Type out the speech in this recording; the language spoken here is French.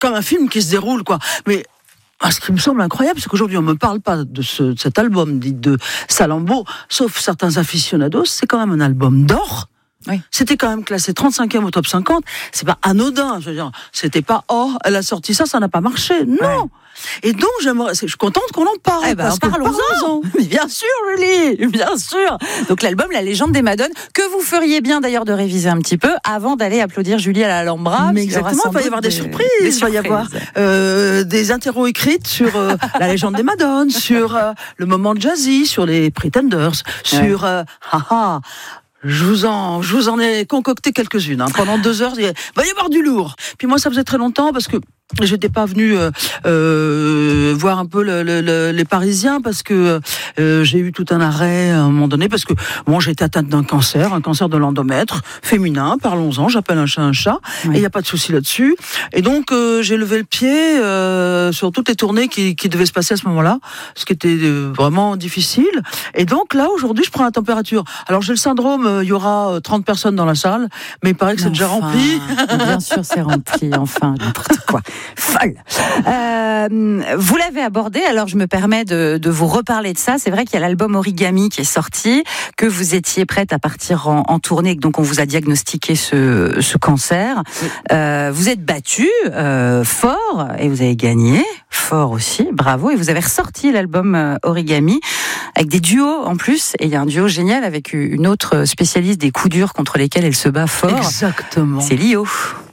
comme un film qui se déroule, quoi. Mais ce qui me semble incroyable, c'est qu'aujourd'hui, on ne me parle pas de cet album dit de Salambot, sauf certains aficionados, c'est quand même un album d'or. Oui. C'était quand même classé 35e au top 50. C'est pas anodin. Je veux dire, c'était pas, elle a sorti ça n'a pas marché. Non. Ouais. Et donc, je suis contente qu'on en parle. Parlons-en. Mais bien sûr, Julie, bien sûr. Donc, l'album La Légende des Madones, que vous feriez bien d'ailleurs de réviser un petit peu avant d'aller applaudir Julie à l'Alhambra. Mais exactement, il va y avoir des surprises. Il va y avoir des interros écrites sur La Légende des Madones, sur le moment jazzy, sur les Pretenders, sur je vous en ai concocté quelques-unes. Pendant 2 heures, il va y avoir du lourd. Puis moi, ça faisait très longtemps parce que j'étais pas venue voir un peu les Parisiens parce que j'ai eu tout un arrêt à un moment donné parce que j'ai été atteinte d'un cancer, un cancer de l'endomètre féminin. Parlons-en, j'appelle un chat, oui. Et il y a pas de souci là-dessus. Et donc j'ai levé le pied sur toutes les tournées qui devaient se passer à ce moment-là, ce qui était vraiment difficile. Et donc là aujourd'hui, je prends la température. Alors j'ai le syndrome, il y aura 30 personnes dans la salle, mais il paraît que c'est déjà rempli. Bien sûr, c'est rempli. Enfin, n'importe quoi. Folle. Vous l'avez abordé, alors je me permets de vous reparler de ça. C'est vrai qu'il y a l'album Origami qui est sorti, que vous étiez prête à partir en tournée, donc on vous a diagnostiqué ce cancer. Vous êtes battue fort et vous avez gagné fort aussi, bravo. Et vous avez ressorti l'album Origami avec des duos en plus. Et il y a un duo génial avec une autre spécialiste des coups durs contre lesquels elle se bat fort. Exactement. C'est Lio.